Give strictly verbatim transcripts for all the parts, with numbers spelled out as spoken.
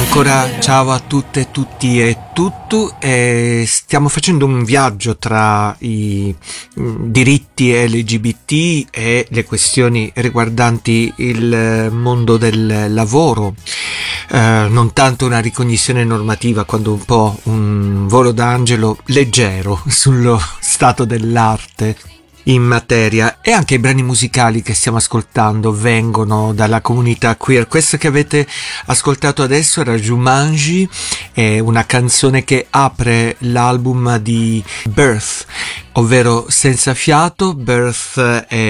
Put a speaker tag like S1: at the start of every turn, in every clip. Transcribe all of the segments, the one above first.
S1: Ancora ciao a tutte, tutti e tutto. E stiamo facendo un viaggio tra i diritti L G B T e le questioni riguardanti il mondo del lavoro. Eh, non tanto una ricognizione normativa quanto un po' un volo d'angelo leggero sullo stato dell'arte in materia. E anche i brani musicali che stiamo ascoltando vengono dalla comunità queer. Questo che avete ascoltato adesso era Jumanji, è una canzone che apre l'album di Birth, ovvero Senza Fiato. Birth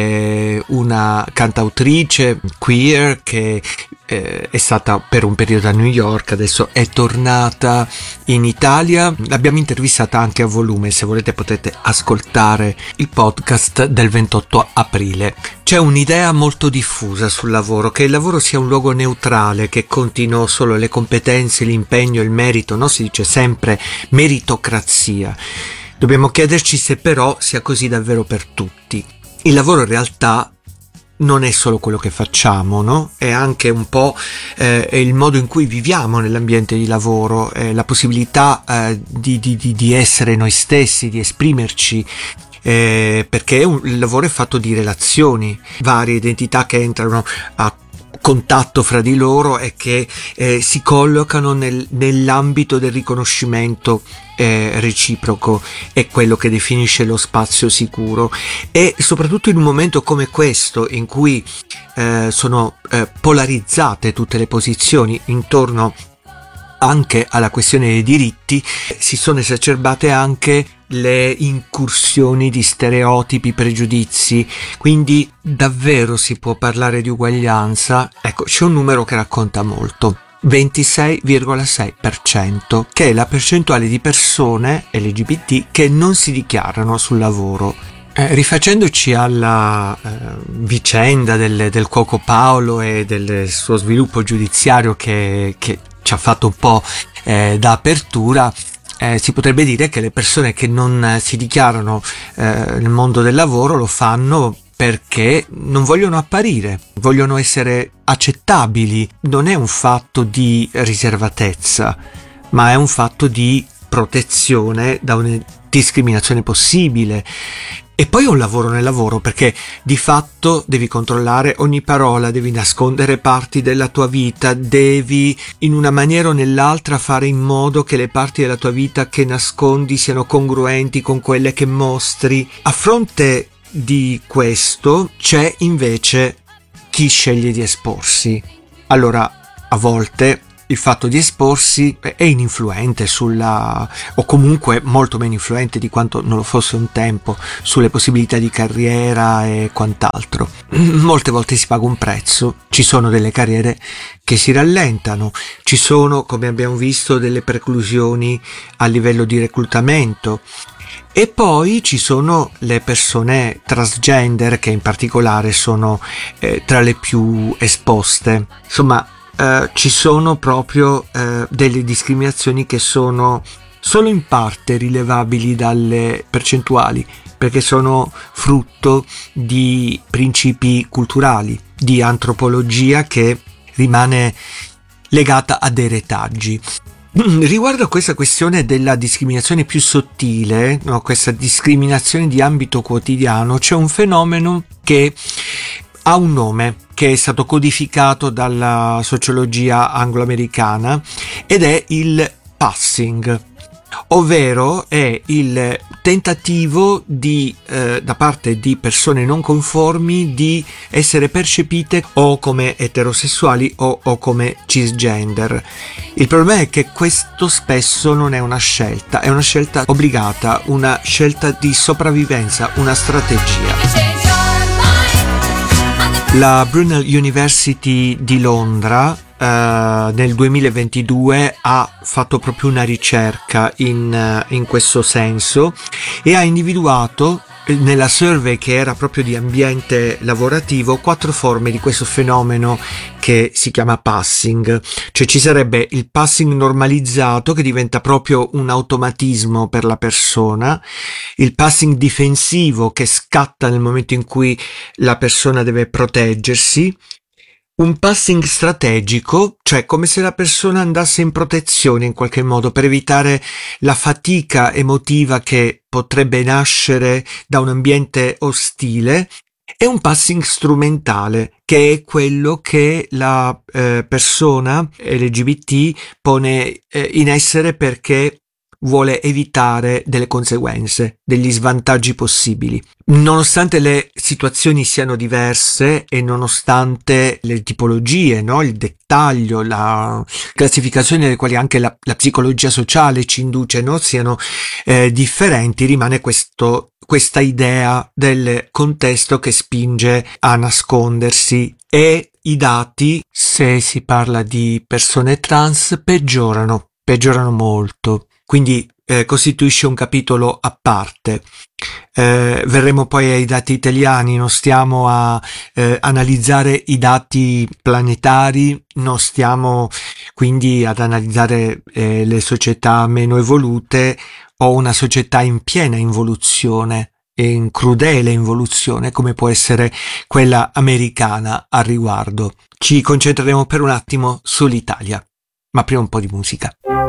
S1: è una cantautrice queer che eh, è stata per un periodo a New York, adesso è tornata in Italia. L'abbiamo intervistata anche a volume, se volete potete ascoltare il podcast del ventotto aprile. C'è un'idea molto diffusa sul lavoro, che il lavoro sia un luogo neutrale, che contino solo le competenze, l'impegno, il merito, no? Si dice sempre meritocrazia. Dobbiamo chiederci se però sia così davvero per tutti. Il lavoro in realtà non è solo quello che facciamo, no? È anche un po' eh, è il modo in cui viviamo nell'ambiente di lavoro, è la possibilità eh, di, di, di essere noi stessi, di esprimerci, eh, perché un, il lavoro è fatto di relazioni, varie identità che entrano a contatto fra di loro e che eh, si collocano nel, nell'ambito del riconoscimento eh, reciproco, è quello che definisce lo spazio sicuro. E soprattutto in un momento come questo, in cui eh, sono eh, polarizzate tutte le posizioni intorno anche alla questione dei diritti, si sono esacerbate anche le incursioni di stereotipi, pregiudizi, quindi davvero si può parlare di uguaglianza. Ecco, c'è un numero che racconta molto: ventisei virgola sei per cento, che è la percentuale di persone L G B T che non si dichiarano sul lavoro. Eh, rifacendoci alla eh, vicenda del, del cuoco Paolo e del suo sviluppo giudiziario che, che ci ha fatto un po' eh, da apertura, Eh, si potrebbe dire che le persone che non eh, si dichiarano eh, nel mondo del lavoro lo fanno perché non vogliono apparire, vogliono essere accettabili. Non è un fatto di riservatezza, ma è un fatto di protezione da una discriminazione possibile. E poi è un lavoro nel lavoro, perché di fatto devi controllare ogni parola, devi nascondere parti della tua vita, devi in una maniera o nell'altra fare in modo che le parti della tua vita che nascondi siano congruenti con quelle che mostri. A fronte di questo c'è invece chi sceglie di esporsi. Allora, a volte il fatto di esporsi è ininfluente sulla, o comunque molto meno influente di quanto non lo fosse un tempo, sulle possibilità di carriera e quant'altro. Molte volte si paga un prezzo, ci sono delle carriere che si rallentano, ci sono, come abbiamo visto, delle preclusioni a livello di reclutamento. E poi ci sono le persone transgender, che in particolare sono eh, tra le più esposte. Insomma, Uh, ci sono proprio uh, delle discriminazioni che sono solo in parte rilevabili dalle percentuali, perché sono frutto di principi culturali, di antropologia che rimane legata a dei retaggi. Riguardo a questa questione della discriminazione più sottile, no, questa discriminazione di ambito quotidiano, c'è un fenomeno che ha un nome che è stato codificato dalla sociologia anglo-americana ed è il passing, ovvero è il tentativo di eh, da parte di persone non conformi di essere percepite o come eterosessuali o, o come cisgender. Il problema è che questo spesso non è una scelta, è una scelta obbligata, una scelta di sopravvivenza, una strategia. La Brunel University di Londra eh, nel duemilaventidue ha fatto proprio una ricerca in, in questo senso e ha individuato nella survey, che era proprio di ambiente lavorativo, quattro forme di questo fenomeno che si chiama passing. Cioè ci sarebbe il passing normalizzato, che diventa proprio un automatismo per la persona, il passing difensivo, che scatta nel momento in cui la persona deve proteggersi, un passing strategico, cioè come se la persona andasse in protezione in qualche modo per evitare la fatica emotiva che potrebbe nascere da un ambiente ostile, e un passing strumentale, che è quello che la eh, persona L G B T pone eh, in essere perché vuole evitare delle conseguenze, degli svantaggi possibili. Nonostante le situazioni siano diverse e nonostante le tipologie, no? Il dettaglio, la classificazione alle quali anche la, la psicologia sociale ci induce, no? Siano eh, differenti, rimane questo, questa idea del contesto che spinge a nascondersi, e i dati, se si parla di persone trans, peggiorano, peggiorano molto. Quindi eh, costituisce un capitolo a parte. Eh, verremo poi ai dati italiani, non stiamo a eh, analizzare i dati planetari, non stiamo quindi ad analizzare eh, le società meno evolute o una società in piena involuzione e in crudele involuzione come può essere quella americana al riguardo. Ci concentreremo per un attimo sull'Italia, ma prima un po' di musica.